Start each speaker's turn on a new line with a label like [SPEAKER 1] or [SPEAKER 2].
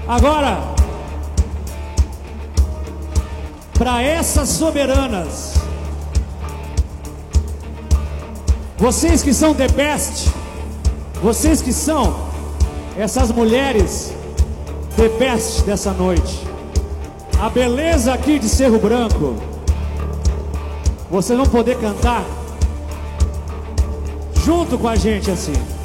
[SPEAKER 1] Agora, para essas soberanas, vocês que são the best, vocês que são essas mulheres the best dessa noite, a beleza aqui de Cerro Branco, vocês vão poder cantar junto com a gente assim.